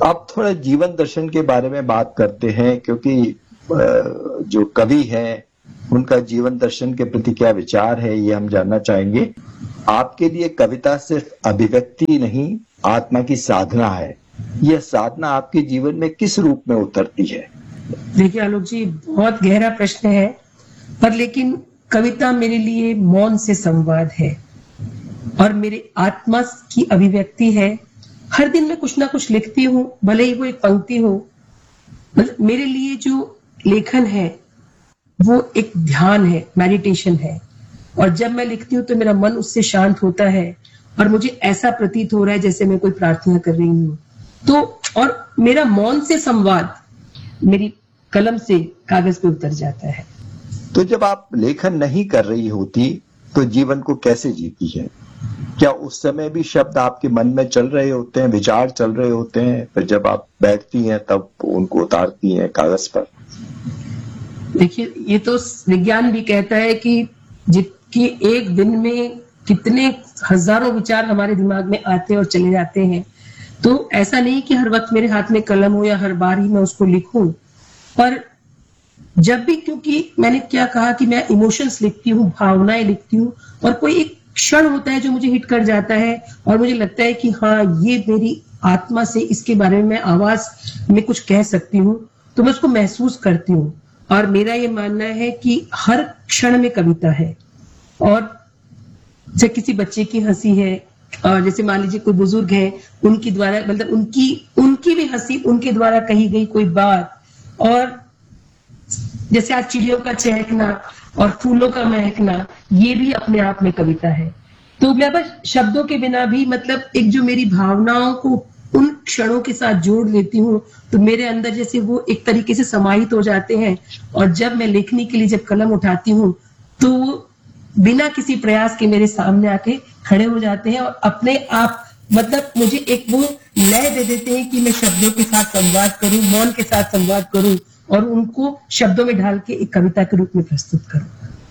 आप थोड़ा जीवन दर्शन के बारे में बात करते हैं, क्योंकि जो कवि हैं उनका जीवन दर्शन के प्रति क्या विचार है ये हम जानना चाहेंगे। आपके लिए कविता सिर्फ अभिव्यक्ति नहीं, आत्मा की साधना है। यह साधना आपके जीवन में किस रूप में उतरती है? देखिए आलोक जी, बहुत गहरा प्रश्न है, पर लेकिन कविता मेरे लिए मौन से संवाद है और मेरे आत्मा की अभिव्यक्ति है। हर दिन मैं कुछ ना कुछ लिखती हूँ, भले ही वो एक पंक्ति हो। मतलब मेरे लिए जो लेखन है वो एक ध्यान है, मेडिटेशन है, और जब मैं लिखती हूँ तो मेरा मन उससे शांत होता है और मुझे ऐसा प्रतीत हो रहा है जैसे मैं कोई प्रार्थना कर रही हूँ। तो और मेरा मौन से संवाद मेरी कलम से कागज पे उतर जाता है। तो जब आप लेखन नहीं कर रही होती तो जीवन को कैसे जीती है? क्या उस समय भी शब्द आपके मन में चल रहे होते हैं, विचार चल रहे होते हैं, फिर जब आप बैठती हैं तब उनको उतारती हैं कागज पर? देखिए, ये तो विज्ञान भी कहता है कि एक दिन में कितने हजारों विचार हमारे दिमाग में आते और चले जाते हैं। तो ऐसा नहीं कि हर वक्त मेरे हाथ में कलम हो या हर बार ही मैं उसको लिखूं, पर जब भी, क्योंकि मैंने क्या कहा कि मैं इमोशंस लिखती हूँ, भावनाएं लिखती हूँ, और कोई एक क्षण होता है जो मुझे हिट कर जाता है और मुझे लगता है कि हाँ, ये मेरी आत्मा से इसके बारे में मैं आवाज में कुछ कह सकती हूँ, तो मैं उसको महसूस करती हूँ। और मेरा ये मानना है कि हर क्षण में कविता है। और जैसे किसी बच्चे की हंसी है, और जैसे मान लीजिए कोई बुजुर्ग है, उनकी द्वारा, मतलब उनकी भी हंसी, उनके द्वारा कही गई कोई बात, और जैसे आज चिड़ियों का चहकना और फूलों का महकना, ये भी अपने आप में कविता है। तो मैं बस शब्दों के बिना भी, मतलब एक जो मेरी भावनाओं को उन क्षणों के साथ जोड़ लेती हूँ, तो मेरे अंदर जैसे वो एक तरीके से समाहित हो जाते हैं, और जब मैं लिखने के लिए जब कलम उठाती हूँ तो बिना किसी प्रयास के मेरे सामने आके खड़े हो जाते हैं और अपने आप, मतलब मुझे एक वो लय दे देते हैं कि मैं शब्दों के साथ संवाद करूं, मौन के साथ संवाद करूं और उनको शब्दों में ढाल के एक कविता के रूप में प्रस्तुत करूं।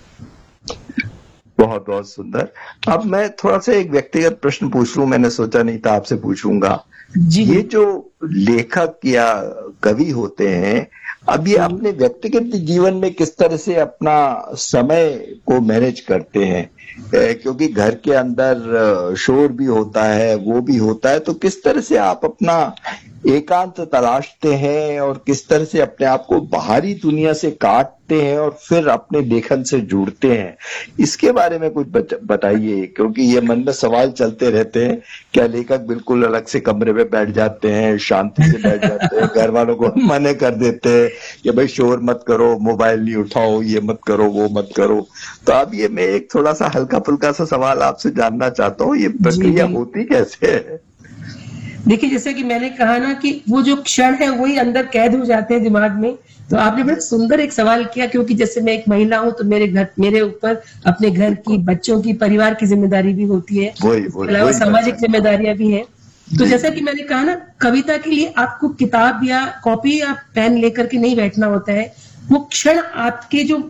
बहुत बहुत सुंदर। अब मैं थोड़ा सा एक व्यक्तिगत प्रश्न पूछ लूं, मैंने सोचा नहीं था आपसे पूछूंगा। ये जो लेखक या कवि होते हैं, अब ये अपने व्यक्तिगत जीवन में किस तरह से अपना समय को मैनेज करते हैं? क्योंकि घर के अंदर शोर भी होता है, वो भी होता है, तो किस तरह से आप अपना एकांत तलाशते हैं और किस तरह से अपने आप को बाहरी दुनिया से काटते हैं और फिर अपने लेखन से जुड़ते हैं? इसके बारे में कुछ बताइए, क्योंकि ये मन में सवाल चलते रहते हैं। क्या लेखक बिल्कुल अलग से कमरे में बैठ जाते हैं, शांति से बैठ जाते हैं, घर वालों को मना कर देते हैं कि भाई शोर मत करो, मोबाइल नहीं उठाओ, ये मत करो, वो मत करो? तो अब ये मैं एक थोड़ा सा हल्का फुल्का सा सवाल आपसे जानना चाहता हूँ, ये प्रक्रिया होती कैसे है? देखिए, जैसे कि मैंने कहा ना कि वो जो क्षण है वही अंदर कैद हो जाते हैं दिमाग में। तो आपने बड़ा सुंदर एक सवाल किया, क्योंकि जैसे मैं एक महिला हूं तो मेरे ऊपर अपने घर की, बच्चों की, परिवार की जिम्मेदारी भी होती है, इसके अलावा सामाजिक जिम्मेदारियां भी है। तो जैसा कि मैंने कहा ना, कविता के लिए आपको किताब या कॉपी या पेन लेकर के नहीं बैठना होता है। वो क्षण आपके जो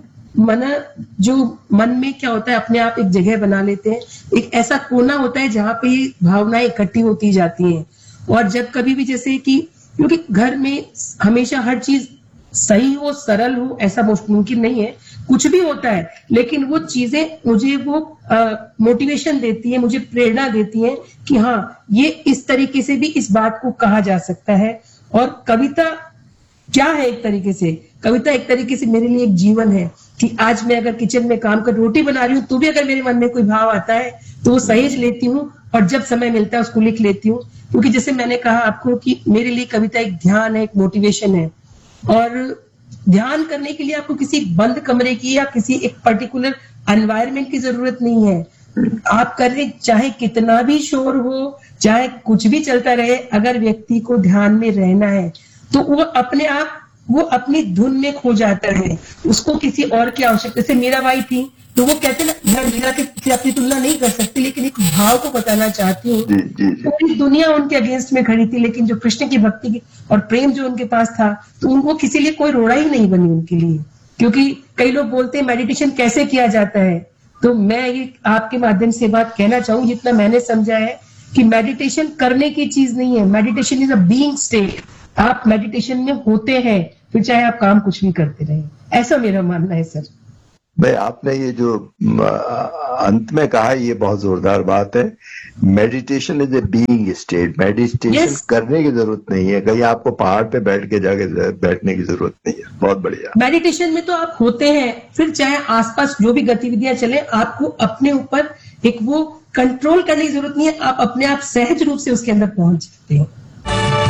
मन में क्या होता है, अपने आप एक जगह बना लेते हैं, एक ऐसा कोना होता है जहां पे ये भावनाएं इकट्ठी होती जाती हैं। और जब कभी भी, जैसे कि क्योंकि घर में हमेशा हर चीज सही हो, सरल हो, ऐसा मुमकिन नहीं है, कुछ भी होता है, लेकिन वो चीजें मुझे वो मोटिवेशन देती है, मुझे प्रेरणा देती है कि हाँ, ये इस तरीके से भी इस बात को कहा जा सकता है। और कविता क्या है? एक तरीके से कविता एक तरीके से मेरे लिए एक जीवन है कि आज मैं अगर किचन में काम कर रोटी बना रही हूँ तो भी अगर मेरे मन में कोई भाव आता है तो वो सहेज लेती हूँ और जब समय मिलता है उसको लिख लेती हूँ। क्योंकि जैसे मैंने कहा आपको कि मेरे लिए कविता एक ध्यान है, एक मोटिवेशन है। और ध्यान करने के लिए आपको किसी बंद कमरे की या किसी एक पर्टिकुलर एनवायरनमेंट की जरूरत नहीं है। आप कर रहे, चाहे कितना भी शोर हो, चाहे कुछ भी चलता रहे, अगर व्यक्ति को ध्यान में रहना है तो वो अपने आप, वो अपनी धुन में खो जाता है, उसको किसी और की आवश्यकता। जैसे मीराबाई थी, तो वो कहते ना, मैं मीरा के अपनी तुलना नहीं कर सकती, लेकिन एक भाव को बताना चाहती हूँ। पूरी दुनिया उनके अगेंस्ट में खड़ी थी, लेकिन जो कृष्ण की भक्ति की और प्रेम जो उनके पास था, तो उनको किसी लिए कोई रोड़ा ही नहीं बनी उनके लिए। क्योंकि कई लोग बोलते हैं मेडिटेशन कैसे किया जाता है, तो मैं ये आपके माध्यम से बात कहना चाहूँ, जितना मैंने समझा है कि मेडिटेशन करने की चीज नहीं है, meditation is a being state. आप मेडिटेशन में होते हैं, फिर चाहे आप काम कुछ भी करते रहें, ऐसा मेरा मानना है सर। भाई आपने ये जो अंत में कहा ये बहुत जोरदार बात है। Meditation is a being state. Meditation Yes. करने की जरूरत नहीं है, कहीं आपको पहाड़ पे बैठ के जाके बैठने की जरूरत नहीं है। बहुत बढ़िया। मेडिटेशन में तो आप होते हैं, फिर चाहे आसपास जो भी गतिविधियां चले, आपको अपने ऊपर एक वो कंट्रोल करने की जरूरत नहीं है, आप अपने आप सहज रूप से उसके अंदर पहुंच जाते हो।